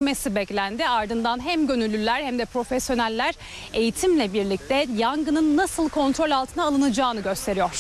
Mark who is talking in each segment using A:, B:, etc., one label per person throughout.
A: görülmesi beklendi. Ardından hem gönüllüler hem de profesyoneller eğitimle birlikte yangının nasıl kontrol altına alınacağını gösteriyor.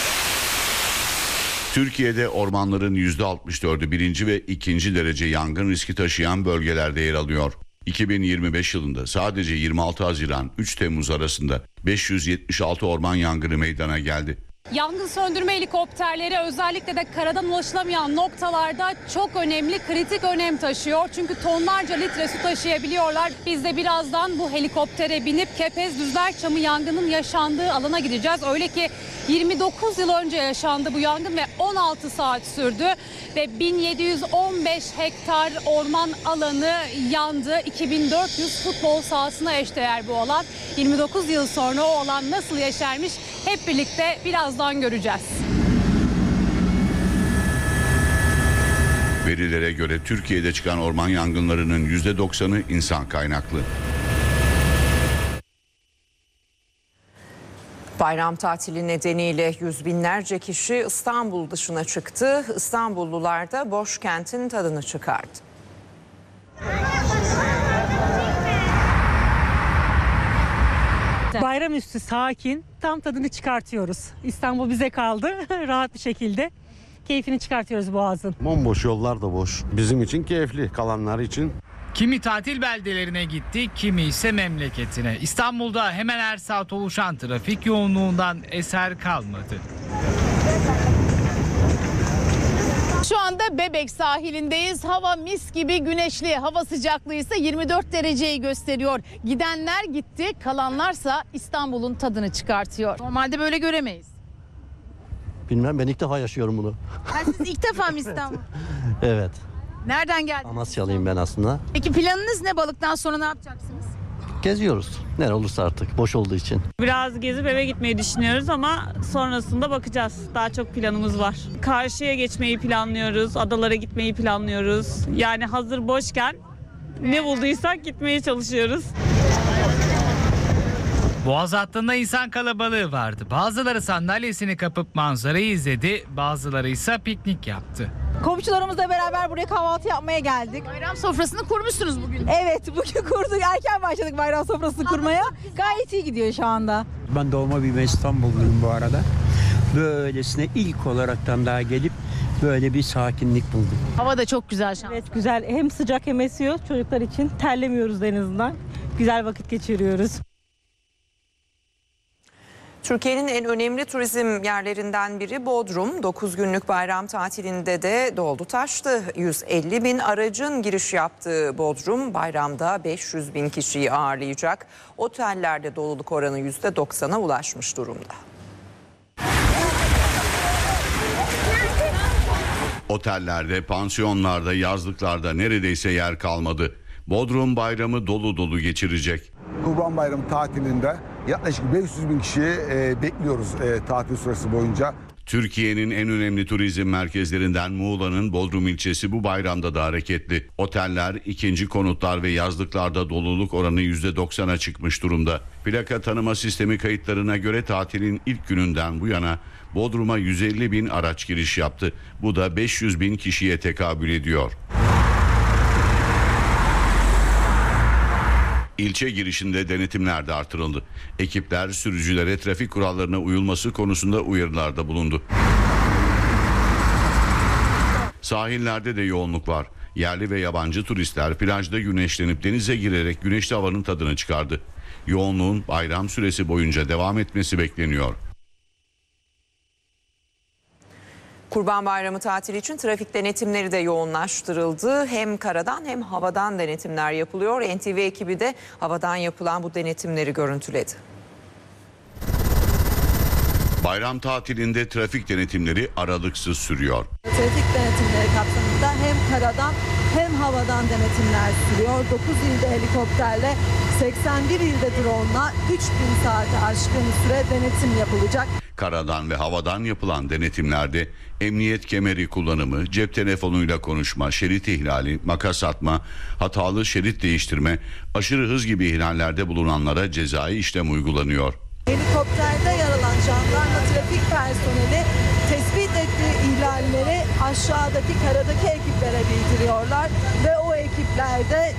B: Türkiye'de ormanların %64'ü birinci ve ikinci derece yangın riski taşıyan bölgelerde yer alıyor. 2025 yılında sadece 26 Haziran 3 Temmuz arasında 576 orman yangını meydana geldi.
A: Yangın söndürme helikopterleri özellikle de karadan ulaşılamayan noktalarda çok önemli, kritik önem taşıyor. Çünkü tonlarca litre su taşıyabiliyorlar. Biz de birazdan bu helikoptere binip Kepez Düzlerçamı yangının yaşandığı alana gideceğiz. Öyle ki 29 yıl önce yaşandı bu yangın ve 16 saat sürdü. Ve 1715 hektar orman alanı yandı. 2400 futbol sahasına eşdeğer bu alan. 29 yıl sonra o alan nasıl yeşermiş hep birlikte birazdan göreceğiz.
B: Verilere göre Türkiye'de çıkan orman yangınlarının %90'ı insan kaynaklı.
C: Bayram tatili nedeniyle yüz binlerce kişi İstanbul dışına çıktı. İstanbullular da boş kentin tadını çıkardı.
D: Bayramüstü sakin, tam tadını çıkartıyoruz. İstanbul bize kaldı rahat bir şekilde. Keyfini çıkartıyoruz Boğaz'ın.
E: Bomboş, yollar da boş. Bizim için keyifli, kalanlar için.
F: Kimi tatil beldelerine gitti, kimi ise memleketine. İstanbul'da hemen her saat oluşan trafik yoğunluğundan eser kalmadı.
G: Şu anda Bebek sahilindeyiz. Hava mis gibi güneşli. Hava sıcaklığı ise 24 dereceyi gösteriyor. Gidenler gitti, kalanlarsa İstanbul'un tadını çıkartıyor. Normalde böyle göremeyiz.
H: Bilmem, ben ilk defa yaşıyorum bunu.
G: Siz ilk defa mı İstanbul?
H: Evet.
G: Nereden geldiniz?
H: Amasyalıyım ben aslında.
G: Peki planınız ne, balıktan sonra ne yapacaksınız?
H: Geziyoruz. Ne olursa artık, boş olduğu için.
D: Biraz gezip eve gitmeyi düşünüyoruz ama sonrasında bakacağız. Daha çok planımız var. Karşıya geçmeyi planlıyoruz, adalara gitmeyi planlıyoruz. Yani hazır boşken ne bulduysak gitmeye çalışıyoruz.
F: Boğaz hattında insan kalabalığı vardı. Bazıları sandalyesini kapıp manzarayı izledi, bazıları ise piknik yaptı.
I: Komşularımızla beraber buraya kahvaltı yapmaya geldik.
G: Bayram sofrasını kurmuşsunuz bugün.
I: Evet, bugün kurduk. Erken başladık bayram sofrasını kurmaya. Gayet iyi gidiyor şu anda.
J: Ben doğma büyüme İstanbulluyum bu arada. Böylesine ilk olaraktan daha gelip böyle bir sakinlik buldum.
G: Hava da çok güzel şu an.
D: Evet, güzel. Hem sıcak hem esiyor çocuklar için. Terlemiyoruz en azından. Güzel vakit geçiriyoruz.
C: Türkiye'nin en önemli turizm yerlerinden biri Bodrum. 9 günlük bayram tatilinde de doldu taştı. 150 bin aracın giriş yaptığı Bodrum bayramda 500 bin kişiyi ağırlayacak. Otellerde doluluk oranı %90'a ulaşmış durumda.
B: Otellerde, pansiyonlarda, yazlıklarda neredeyse yer kalmadı. Bodrum bayramı dolu dolu geçirecek.
K: Kurban Bayramı tatilinde yaklaşık 500 bin kişiyi bekliyoruz tatil süresi boyunca.
B: Türkiye'nin en önemli turizm merkezlerinden Muğla'nın Bodrum ilçesi bu bayramda da hareketli. Oteller, ikinci konutlar ve yazlıklarda doluluk oranı %90'a çıkmış durumda. Plaka tanıma sistemi kayıtlarına göre tatilin ilk gününden bu yana Bodrum'a 150 bin araç giriş yaptı. Bu da 500 bin kişiye tekabül ediyor. İlçe girişinde denetimler de artırıldı. Ekipler sürücülere trafik kurallarına uyulması konusunda uyarılarda bulundu. Sahillerde de yoğunluk var. Yerli ve yabancı turistler plajda güneşlenip denize girerek güneşli havanın tadını çıkardı. Yoğunluğun bayram süresi boyunca devam etmesi bekleniyor.
C: Kurban Bayramı tatili için trafik denetimleri de yoğunlaştırıldı. Hem karadan hem havadan denetimler yapılıyor. NTV ekibi de havadan yapılan bu denetimleri görüntüledi.
B: Bayram tatilinde trafik denetimleri aralıksız sürüyor.
I: Trafik denetimleri kapsamında hem karadan hem havadan denetimler sürüyor. 9 ilde helikopterle 81 ilde drone'la 3000 saati aşkın süre denetim yapılacak.
B: Karadan ve havadan yapılan denetimlerde emniyet kemeri kullanımı, cep telefonuyla konuşma, şerit ihlali, makas atma, hatalı şerit değiştirme, aşırı hız gibi ihlallerde bulunanlara cezai işlem uygulanıyor.
I: Helikopterde yer alan jandarma trafik personeli tespit ettiği ihlalleri aşağıdaki karadaki ekiplere bildiriyorlar ve o ekiplerde